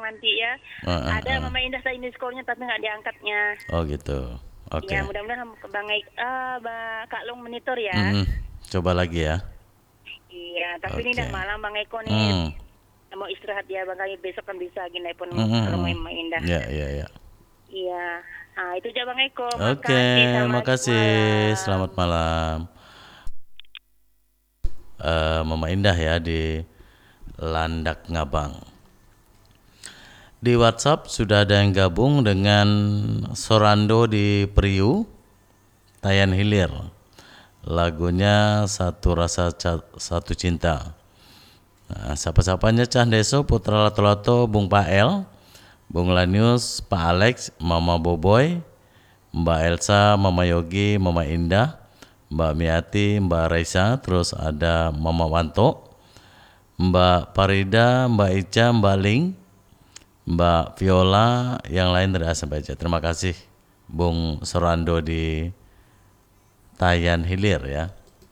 nanti ya. Ada Mama Indah saya ini skornya tapi nggak diangkatnya. Oh gitu. Oke. Ya mudah-mudahan Kak Long monitor ya. Coba lagi ya. Iya, tapi ini Oke. udah malam Bang Eko nih. Mau istirahat ya Bang, kali besok kan bisa lagi nelpon kalau mau Mama Indah. Ya, ya, ya. Iya. Nah, itu aja Bang Eko. Oke, Makasih, selamat makasih. malam. Selamat malam. Mama Indah ya di Landak Ngabang. Di WhatsApp sudah ada yang gabung dengan Sorando di Priu, Tayan Hilir. Lagunya Satu Rasa Satu Cinta. Nah, siapa-siapanya Cah Deso, Putra Lato-Lato, Bung Pael, Bung Lanius, Pak Alex, Mama Boboy, Mbak Elsa, Mama Yogi, Mama Indah, Mbak Miati, Mbak Raisa, terus ada Mama Wanto, Mbak Parida, Mbak Ica, Mbak Ling, Mbak Viola, yang lain dari A sampai Z. Terima kasih Bung Sorando di Tayan Hilir ya.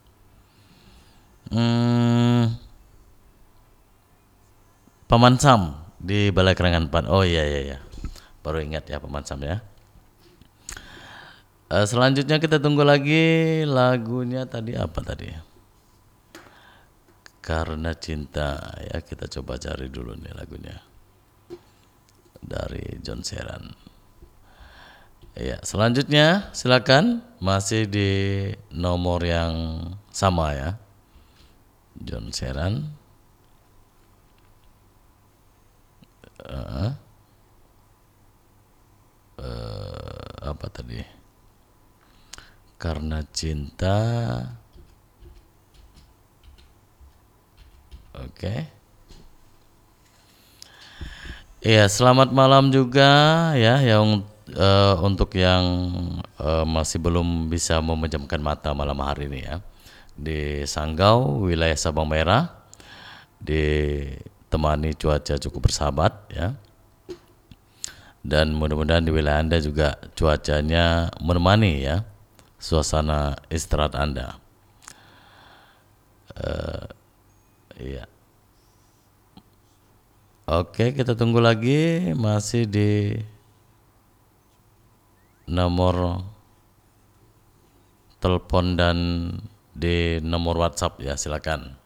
Paman Sam di Balai Kerangan Pan. Oh iya iya iya. Baru ingat ya Paman Sam ya. Selanjutnya kita tunggu lagi lagunya tadi apa tadi? Karena Cinta ya, kita coba cari dulu nih lagunya. Dari John Seran. Ya, selanjutnya silakan masih di nomor yang sama ya. John Seran. Apa tadi? Karena Cinta. Oke. Iya, selamat malam juga ya yang untuk yang masih belum bisa memejamkan mata malam hari ini ya. Di Sanggau, wilayah Sabang Merah, ditemani cuaca cukup bersahabat ya. Dan mudah-mudahan di wilayah Anda juga cuacanya menemani ya suasana istirahat Anda. Iya. Oke, kita tunggu lagi masih di nomor telepon dan di nomor WhatsApp ya, silakan.